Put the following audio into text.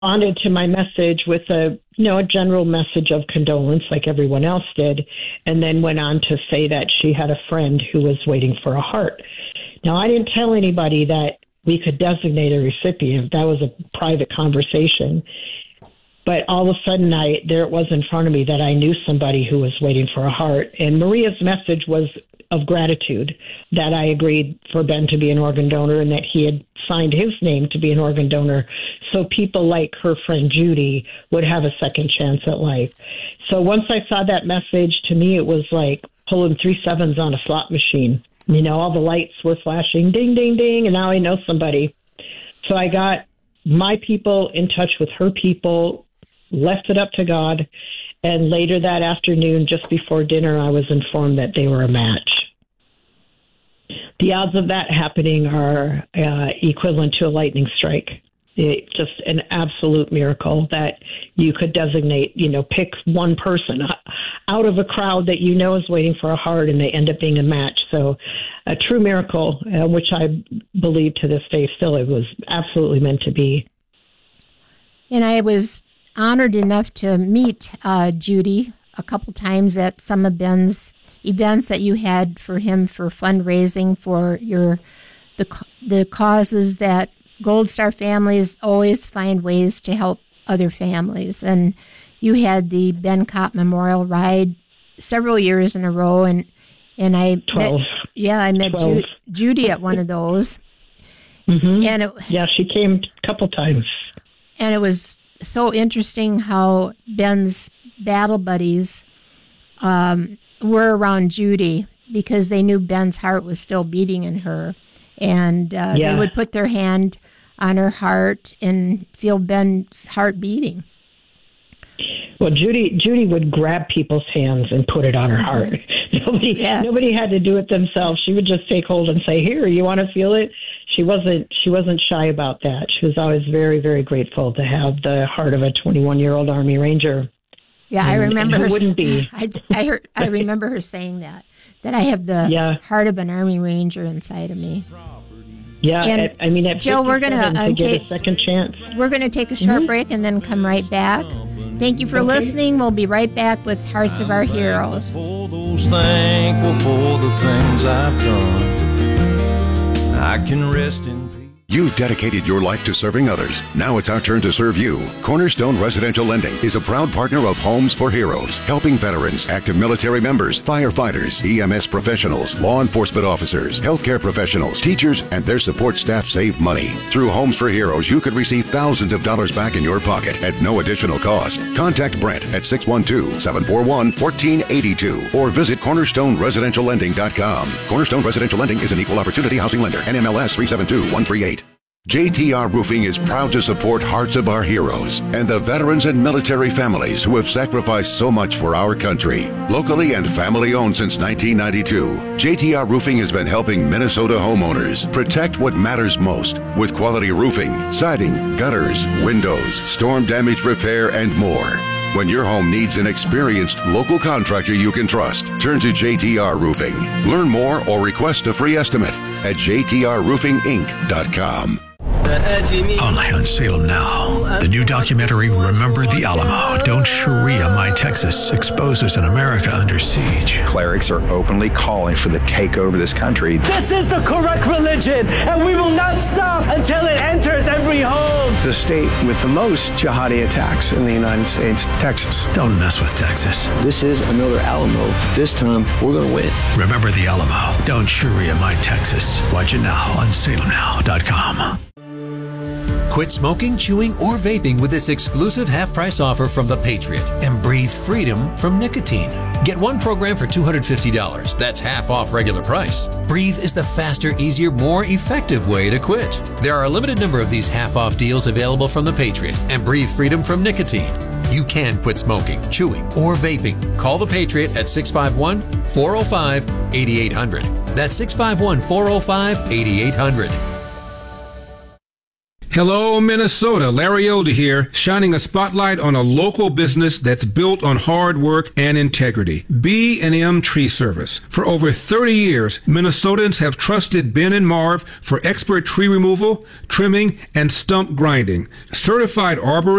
responded to my message with a general message of condolence like everyone else did, and then went on to say that she had a friend who was waiting for a heart. Now, I didn't tell anybody that we could designate a recipient. That was a private conversation. But all of a sudden, there it was in front of me that I knew somebody who was waiting for a heart. And Maria's message was of gratitude that I agreed for Ben to be an organ donor and that he had signed his name to be an organ donor, so people like her friend Judy would have a second chance at life. So once I saw that message, to me it was like pulling 3 sevens on a slot machine. All the lights were flashing, ding, ding, ding, and now I know somebody. So I got my people in touch with her people, left it up to God, and later that afternoon, just before dinner, I was informed that they were a match. The odds of that happening are equivalent to a lightning strike. It's just an absolute miracle that you could designate, pick one person out of a crowd that is waiting for a heart, and they end up being a match. So a true miracle, which I believe to this day still it was absolutely meant to be. And I was honored enough to meet Judy a couple times at some of Ben's events that you had for him for fundraising for the causes that Gold Star families always find ways to help other families. And you had the Ben Kopp Memorial Ride several years in a row, and I 12. I met Judy at one of those. Mm-hmm. And she came a couple times. And it was so interesting how Ben's battle buddies were around Judy because they knew Ben's heart was still beating in her. And they would put their hand on her heart and feel Ben's heart beating. Well, Judy would grab people's hands and put it on her heart. Nobody had to do it themselves. She would just take hold and say, "Here, you want to feel it?" She wasn't shy about that. She was always very, very grateful to have the heart of a 21-year-old Army Ranger. Yeah, I remember her. Who wouldn't be? I remember her saying that I have the heart of an Army Ranger inside of me. Yeah, and at Jill, we're going to get a second chance. We're going to take a short break and then come right back. Thank you for listening. We'll be right back with Hearts of Our Heroes. For those thankful for the things I've done, I can rest in peace. You've dedicated your life to serving others. Now it's our turn to serve you. Cornerstone Residential Lending is a proud partner of Homes for Heroes, helping veterans, active military members, firefighters, EMS professionals, law enforcement officers, healthcare professionals, teachers, and their support staff save money. Through Homes for Heroes, you could receive thousands of dollars back in your pocket at no additional cost. Contact Brent at 612-741-1482 or visit CornerstoneResidentialLending.com. Cornerstone Residential Lending is an equal opportunity housing lender. NMLS 372138. JTR Roofing is proud to support Hearts of Our Heroes and the veterans and military families who have sacrificed so much for our country. Locally and family owned since 1992, JTR Roofing has been helping Minnesota homeowners protect what matters most with quality roofing, siding, gutters, windows, storm damage repair, and more. When your home needs an experienced local contractor you can trust, turn to JTR Roofing. Learn more or request a free estimate at jtrroofinginc.com. Only on Salem Now. The new documentary, Remember the Alamo. Don't Sharia My Texas, exposes an America under siege. Clerics are openly calling for the takeover of this country. This is the correct religion, and we will not stop until it enters every home. The state with the most jihadi attacks in the United States, Texas. Don't mess with Texas. This is another Alamo. This time, we're going to win. Remember the Alamo. Don't Sharia My Texas. Watch it now on salemnow.com. Quit smoking, chewing, or vaping with this exclusive half-price offer from The Patriot and breathe freedom from nicotine. Get one program for $250. That's half off regular price. Breathe is the faster, easier, more effective way to quit. There are a limited number of these half-off deals available from The Patriot and breathe freedom from nicotine. You can quit smoking, chewing, or vaping. Call The Patriot at 651-405-8800. That's 651-405-8800. Hello, Minnesota. Larry Elder here, shining a spotlight on a local business that's built on hard work and integrity. B&M Tree Service. For over 30 years, Minnesotans have trusted Ben and Marv for expert tree removal, trimming, and stump grinding. Certified arborists